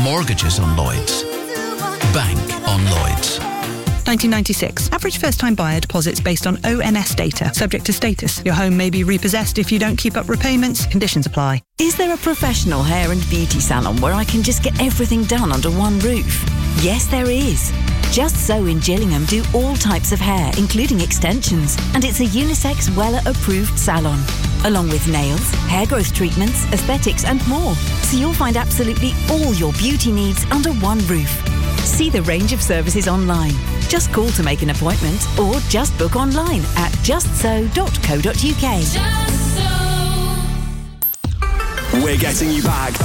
Mortgages on Lloyds. Bank on Lloyds. 1996. Average first-time buyer deposits based on ONS data. Subject to status. Your home may be repossessed if you don't keep up repayments. Conditions apply. Is there a professional hair and beauty salon where I can just get everything done under one roof? Yes, there is. Just So in Gillingham do all types of hair, including extensions. And it's a unisex Wella-approved salon. Along with nails, hair growth treatments, aesthetics and more. So you'll find absolutely all your beauty needs under one roof. See the range of services online. Just call to make an appointment or just book online at justso.co.uk. We're getting you back